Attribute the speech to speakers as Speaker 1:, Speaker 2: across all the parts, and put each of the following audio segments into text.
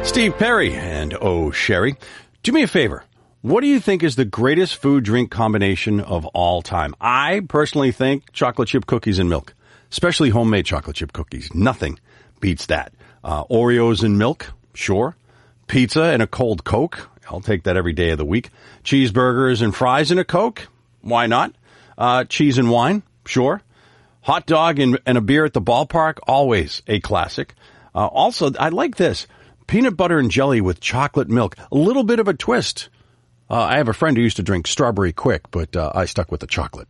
Speaker 1: Steve Perry and Oh Sherry. Do me a favor. What do you think is the greatest food drink combination of all time? I personally think chocolate chip cookies and milk, especially homemade chocolate chip cookies. Nothing beats that. Oreos and milk, sure. Pizza and a cold Coke. I'll take that every day of the week. Cheeseburgers and fries and a Coke. Why not? Cheese and wine, sure. Hot dog and a beer at the ballpark, always a classic. Also, I like this. Peanut butter and jelly with chocolate milk. A little bit of a twist. I have a friend who used to drink strawberry quick, but I stuck with the chocolate.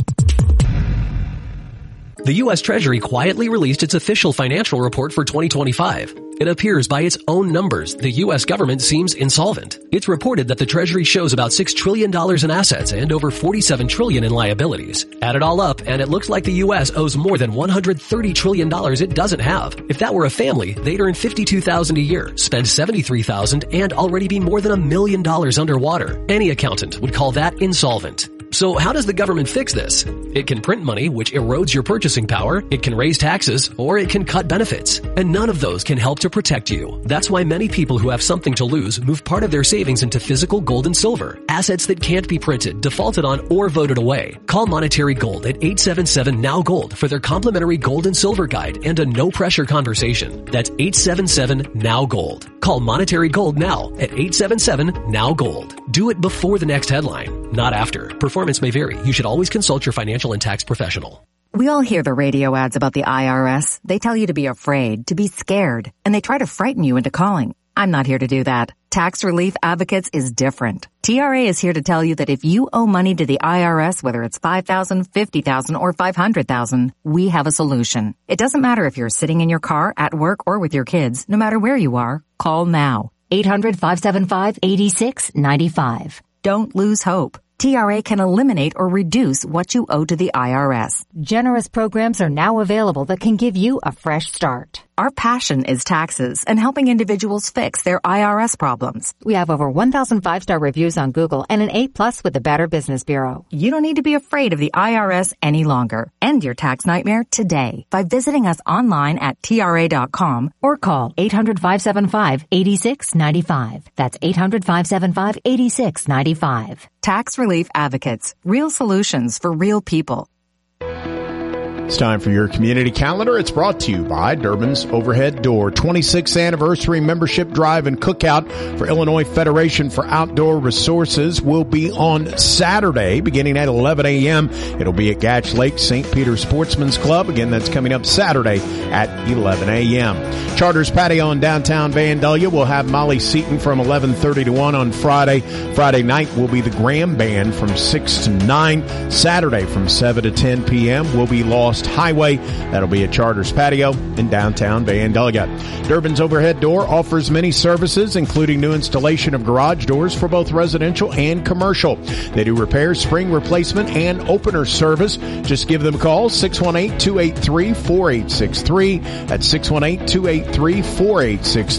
Speaker 2: The U.S. Treasury quietly released its official financial report for 2025. It appears by its own numbers, the U.S. government seems insolvent. It's reported that the Treasury shows about $6 trillion in assets and over $47 trillion in liabilities. Add it all up, and it looks like the U.S. owes more than $130 trillion it doesn't have. If that were a family, they'd earn $52,000 a year, spend $73,000, and already be more than $1 million underwater. Any accountant would call that insolvent. So how does the government fix this? It can print money, which erodes your purchasing power. It can raise taxes, or it can cut benefits. And none of those can help to protect you. That's why many people who have something to lose move part of their savings into physical gold and silver, assets that can't be printed, defaulted on, or voted away. Call Monetary Gold at 877-NOW-GOLD for their complimentary gold and silver guide and a no-pressure conversation. That's 877-NOW-GOLD. Call Monetary Gold now at 877-NOW-GOLD. Do it before the next headline, not after. Performance may vary. You should always consult your financial and tax professional.
Speaker 3: We all hear the radio ads about the IRS. They tell you to be afraid, to be scared, and they try to frighten you into calling. I'm not here to do that. Tax Relief Advocates is different. TRA is here to tell you that if you owe money to the IRS, whether it's $5,000, $50,000, or $500,000, we have a solution. It doesn't matter if you're sitting in your car, at work, or with your kids. No matter where you are, call now. 800-575-8695. Don't lose hope. TRA can eliminate or reduce what you owe to the IRS.
Speaker 4: Generous programs are now available that can give you a fresh start.
Speaker 3: Our passion is taxes and helping individuals fix their IRS problems.
Speaker 4: We have over 1,000 5-star reviews on Google and an A+ with the Better Business Bureau.
Speaker 3: You don't need to be afraid of the IRS any longer. End your tax nightmare today by visiting us online at TRA.com or call 800-575-8695. That's 800-575-8695. Tax Relief Advocates. Real solutions for real people.
Speaker 5: It's time for your community calendar. It's brought to you by Durbin's Overhead Door. 26th anniversary membership drive and cookout for Illinois Federation for Outdoor Resources will be on Saturday beginning at 11 a.m. It'll be at Gatch Lake St. Peter Sportsman's Club. Again, that's coming up Saturday at 11 a.m. Charters Patio in downtown Vandalia will have Molly Seaton from 11:30 to 1 on Friday. Friday night will be the Graham Band from 6 to 9. Saturday from 7 to 10 p.m. will be Lost Highway. That'll be at Charters Patio in downtown Vandalia. Durbin's Overhead Door offers many services, including new installation of garage doors for both residential and commercial. They do repairs, spring replacement, and opener service. Just give them a call, 618-283-4863. That's 618-283-4863.